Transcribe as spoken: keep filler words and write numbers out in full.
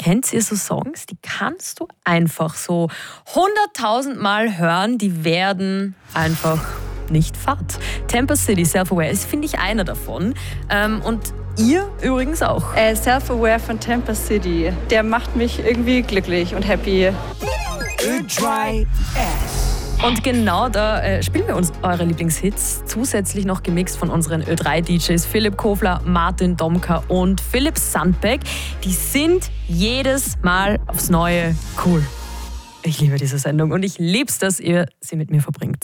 kennt ihr so Songs, die kannst du einfach so hunderttausend Mal hören, die werden einfach nicht fad. Temper City, Self-Aware, ist, finde ich, einer davon. Ähm, und ihr übrigens auch. Äh, Self-Aware von Temper City, der macht mich irgendwie glücklich und happy. Und genau da äh, spielen wir uns eure Lieblingshits, zusätzlich noch gemixt von unseren Ö drei D Js Philipp Kofler, Martin Domka und Philipp Sandbeck. Die sind jedes Mal aufs Neue cool. Ich liebe diese Sendung und ich lieb's, dass ihr sie mit mir verbringt.